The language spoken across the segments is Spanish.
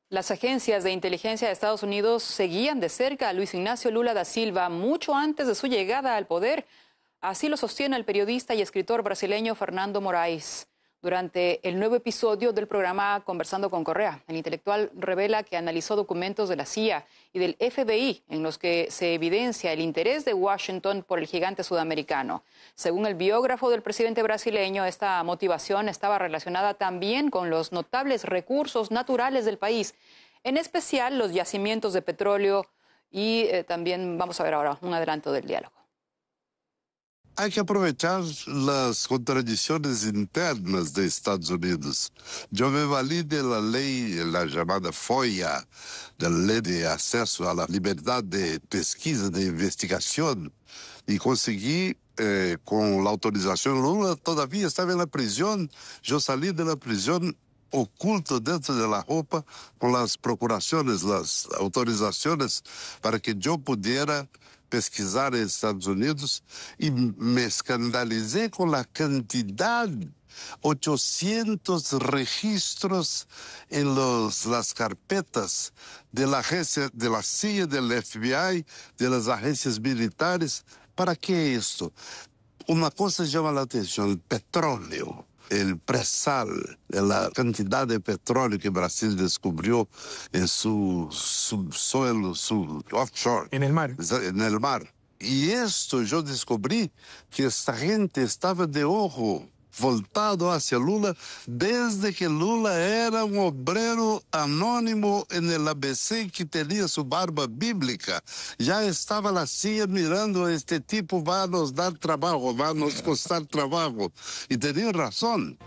Las agencias de inteligencia de Estados Unidos seguían de cerca a Luis Ignacio Lula da Silva mucho antes de su llegada al poder. Así lo sostiene el periodista y escritor brasileño Fernando Moraes. Durante el nuevo episodio del programa Conversando con Correa, el intelectual revela que analizó documentos de la CIA y del FBI en los que se evidencia el interés de Washington por el gigante sudamericano. Según el biógrafo del presidente brasileño, esta motivación estaba relacionada también con los notables recursos naturales del país, en especial los yacimientos de petróleo y también vamos a ver ahora un adelanto del diálogo. Hay que aprovechar las contradicciones internas de Estados Unidos. Yo me valí de la ley, la llamada FOIA, de la ley de acceso a la libertad de pesquisa, de investigación, y conseguí, con la autorización, Lula todavía estaba en la prisión, yo salí de la prisión oculto dentro de la ropa con las procuraciones, las autorizaciones para que yo pudiera pesquisar en Estados Unidos y me escandalicé con la cantidad, 800 registros en las carpetas de la agencia, de la CIA, del FBI, de las agencias militares. ¿Para qué esto? Una cosa llama la atención, el petróleo. El presal, la cantidad de petróleo que Brasil descubrió en su subsuelo, su offshore. En el mar. En el mar. Y esto yo descubrí que esta gente estaba de ojo voltado hacia Lula desde que Lula era un obrero anónimo en el ABC que tenía su barba bíblica. Ya estaba la CIA mirando, este tipo va a nos dar trabajo, va a nos costar trabajo. Y tenía razón.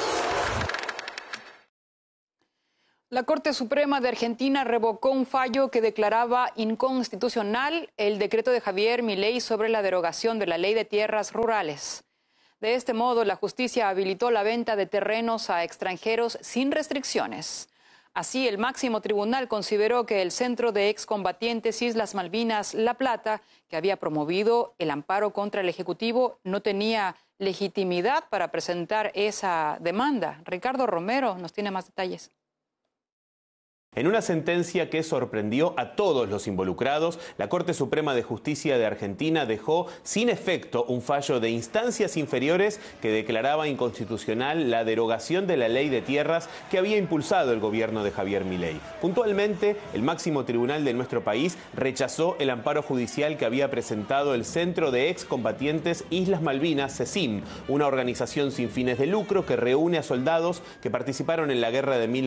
La Corte Suprema de Argentina revocó un fallo que declaraba inconstitucional el decreto de Javier Milei sobre la derogación de la Ley de Tierras Rurales. De este modo, la justicia habilitó la venta de terrenos a extranjeros sin restricciones. Así, el máximo tribunal consideró que el Centro de Excombatientes Islas Malvinas La Plata, que había promovido el amparo contra el Ejecutivo, no tenía legitimidad para presentar esa demanda. Ricardo Romero nos tiene más detalles. En una sentencia que sorprendió a todos los involucrados, la Corte Suprema de Justicia de Argentina dejó sin efecto un fallo de instancias inferiores que declaraba inconstitucional la derogación de la ley de tierras que había impulsado el gobierno de Javier Milei. Puntualmente, el máximo tribunal de nuestro país rechazó el amparo judicial que había presentado el Centro de Excombatientes Islas Malvinas, CECIM, una organización sin fines de lucro que reúne a soldados que participaron en la guerra de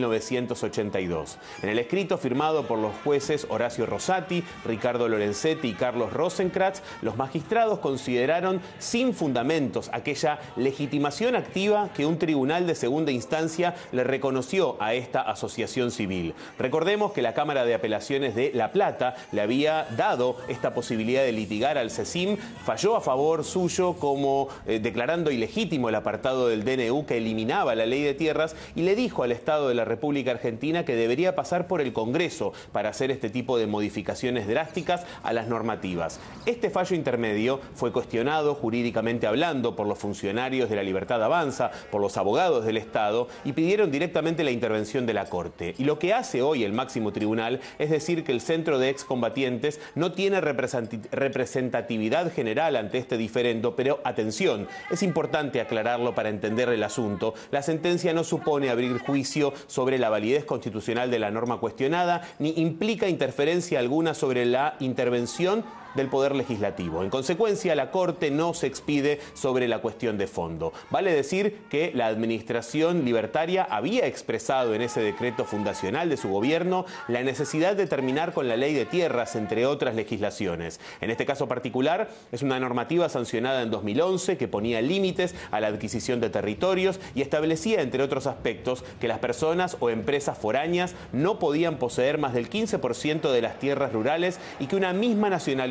1982. En el escrito firmado por los jueces Horacio Rosati, Ricardo Lorenzetti y Carlos Rosenkrantz, los magistrados consideraron sin fundamentos aquella legitimación activa que un tribunal de segunda instancia le reconoció a esta asociación civil. Recordemos que la Cámara de Apelaciones de La Plata le había dado esta posibilidad de litigar al CECIM, falló a favor suyo como declarando ilegítimo el apartado del DNU que eliminaba la ley de tierras y le dijo al Estado de la República Argentina que debería pasar por el Congreso para hacer este tipo de modificaciones drásticas a las normativas. Este fallo intermedio fue cuestionado jurídicamente hablando por los funcionarios de La Libertad Avanza, por los abogados del Estado y pidieron directamente la intervención de la Corte. Y lo que hace hoy el máximo tribunal es decir que el Centro de Excombatientes no tiene representatividad general ante este diferendo, pero atención, es importante aclararlo para entender el asunto. La sentencia no supone abrir juicio sobre la validez constitucional de la norma cuestionada, ni implica interferencia alguna sobre la intervención del Poder Legislativo. En consecuencia, la Corte no se expide sobre la cuestión de fondo. Vale decir que la administración libertaria había expresado en ese decreto fundacional de su gobierno la necesidad de terminar con la ley de tierras, entre otras legislaciones. En este caso particular, es una normativa sancionada en 2011 que ponía límites a la adquisición de territorios y establecía, entre otros aspectos, que las personas o empresas foráneas no podían poseer más del 15% de las tierras rurales y que una misma nacionalidad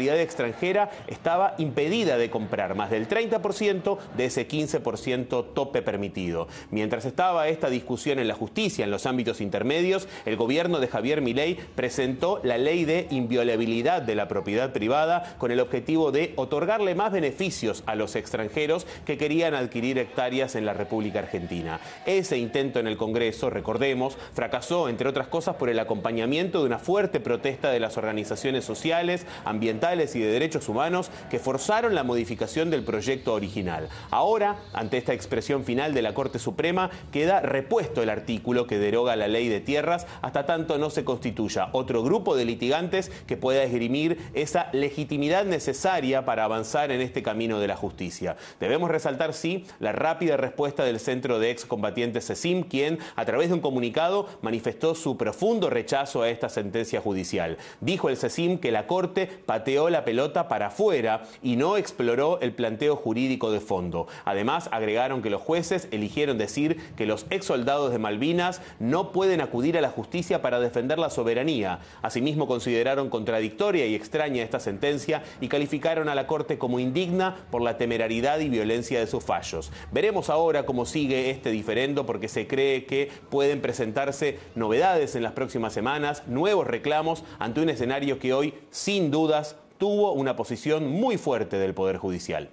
nacionalidad extranjera estaba impedida de comprar más del 30% de ese 15% tope permitido. Mientras estaba esta discusión en la justicia, en los ámbitos intermedios, el gobierno de Javier Milei presentó la ley de inviolabilidad de la propiedad privada con el objetivo de otorgarle más beneficios a los extranjeros que querían adquirir hectáreas en la República Argentina. Ese intento en el Congreso, recordemos, fracasó, entre otras cosas, por el acompañamiento de una fuerte protesta de las organizaciones sociales, ambientales y de derechos humanos que forzaron la modificación del proyecto original. Ahora, ante esta expresión final de la Corte Suprema, queda repuesto el artículo que deroga la ley de tierras hasta tanto no se constituya otro grupo de litigantes que pueda esgrimir esa legitimidad necesaria para avanzar en este camino de la justicia. Debemos resaltar, sí, la rápida respuesta del Centro de Excombatientes CECIM, quien, a través de un comunicado, manifestó su profundo rechazo a esta sentencia judicial. Dijo el CECIM que la Corte pateó la pelota para afuera y no exploró el planteo jurídico de fondo. Además, agregaron que los jueces eligieron decir que los exsoldados de Malvinas no pueden acudir a la justicia para defender la soberanía. Asimismo, consideraron contradictoria y extraña esta sentencia y calificaron a la Corte como indigna por la temerariedad y violencia de sus fallos. Veremos ahora cómo sigue este diferendo, porque se cree que pueden presentarse novedades en las próximas semanas, nuevos reclamos ante un escenario que hoy, sin dudas, tuvo una posición muy fuerte del Poder Judicial.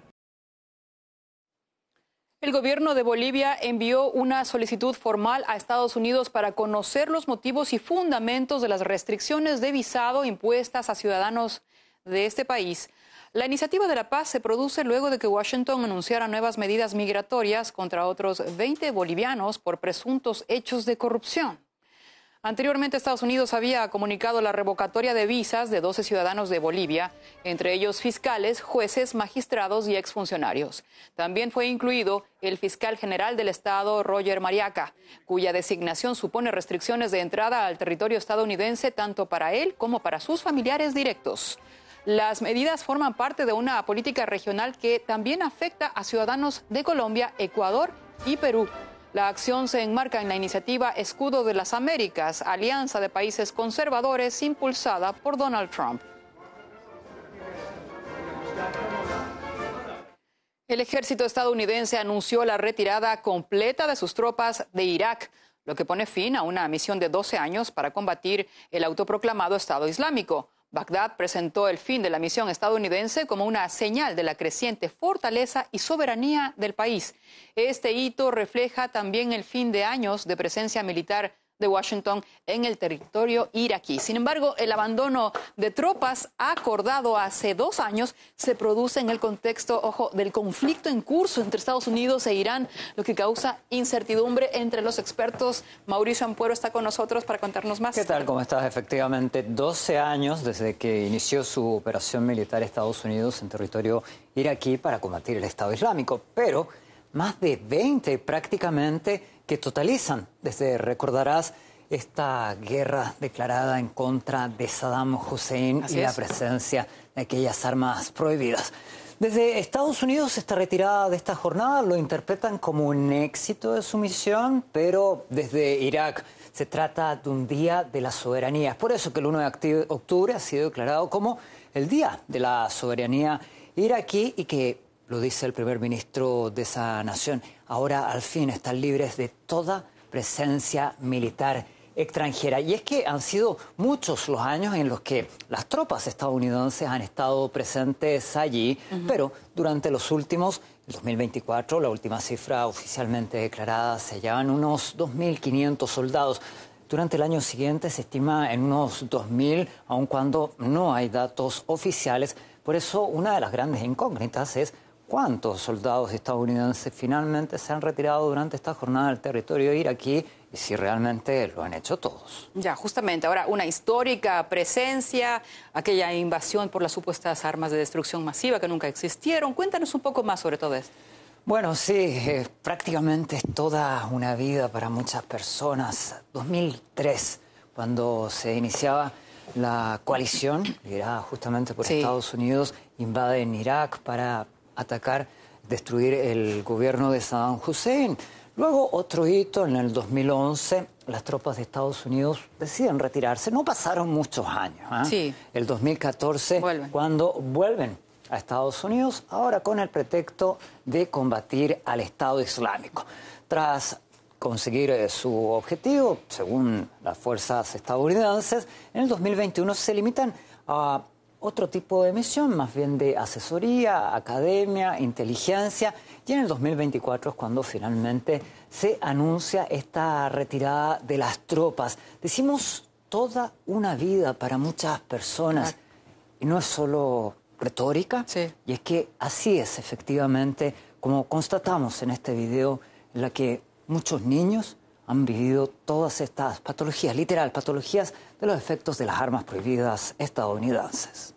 El gobierno de Bolivia envió una solicitud formal a Estados Unidos para conocer los motivos y fundamentos de las restricciones de visado impuestas a ciudadanos de este país. La iniciativa de la paz se produce luego de que Washington anunciara nuevas medidas migratorias contra otros 20 bolivianos por presuntos hechos de corrupción. Anteriormente, Estados Unidos había comunicado la revocatoria de visas de 12 ciudadanos de Bolivia, entre ellos fiscales, jueces, magistrados y exfuncionarios. También fue incluido el fiscal general del estado, Roger Mariaca, cuya designación supone restricciones de entrada al territorio estadounidense tanto para él como para sus familiares directos. Las medidas forman parte de una política regional que también afecta a ciudadanos de Colombia, Ecuador y Perú. La acción se enmarca en la iniciativa Escudo de las Américas, alianza de países conservadores impulsada por Donald Trump. El ejército estadounidense anunció la retirada completa de sus tropas de Irak, lo que pone fin a una misión de 12 años para combatir el autoproclamado Estado Islámico. Bagdad presentó el fin de la misión estadounidense como una señal de la creciente fortaleza y soberanía del país. Este hito refleja también el fin de años de presencia militar de Washington en el territorio iraquí. Sin embargo, el abandono de tropas acordado hace 2 años se produce en el contexto, del conflicto en curso entre Estados Unidos e Irán, lo que causa incertidumbre entre los expertos. Mauricio Ampuero está con nosotros para contarnos más. ¿Qué tal? ¿Cómo estás? Efectivamente, 12 años desde que inició su operación militar Estados Unidos en territorio iraquí para combatir el Estado Islámico, pero más de 20 prácticamente que totalizan, desde, recordarás, esta guerra declarada en contra de Saddam Hussein y la presencia de aquellas armas prohibidas. Desde Estados Unidos, esta retirada de esta jornada lo interpretan como un éxito de su misión, pero desde Irak se trata de un día de la soberanía. Es por eso que el 1 de octubre ha sido declarado como el Día de la Soberanía iraquí y que, lo dice el primer ministro de esa nación, ahora al fin están libres de toda presencia militar extranjera. Y es que han sido muchos los años en los que las tropas estadounidenses han estado presentes allí, pero durante los últimos, el 2024, la última cifra oficialmente declarada, se hallaban unos 2.500 soldados. Durante el año siguiente se estima en unos 2.000, aun cuando no hay datos oficiales. Por eso, una de las grandes incógnitas es ¿cuántos soldados estadounidenses finalmente se han retirado durante esta jornada del territorio iraquí y si realmente lo han hecho todos? Ya, justamente. Ahora, una histórica presencia, aquella invasión por las supuestas armas de destrucción masiva que nunca existieron. Cuéntanos un poco más sobre todo esto. Bueno, sí, prácticamente es toda una vida para muchas personas. 2003, cuando se iniciaba la coalición, liderada justamente por Estados Unidos, invaden Irak para atacar, destruir el gobierno de Saddam Hussein. Luego, otro hito, en el 2011, las tropas de Estados Unidos deciden retirarse. No pasaron muchos años. Sí. El 2014, cuando vuelven a Estados Unidos, ahora con el pretexto de combatir al Estado Islámico. Tras conseguir su objetivo, según las fuerzas estadounidenses, en el 2021 se limitan a otro tipo de misión, más bien de asesoría, academia, inteligencia, y en el 2024 es cuando finalmente se anuncia esta retirada de las tropas. Decimos toda una vida para muchas personas, y no es solo retórica, y es que así es efectivamente, como constatamos en este video, en la que muchos niños han vivido todas estas patologías, literal, patologías de los efectos de las armas prohibidas estadounidenses.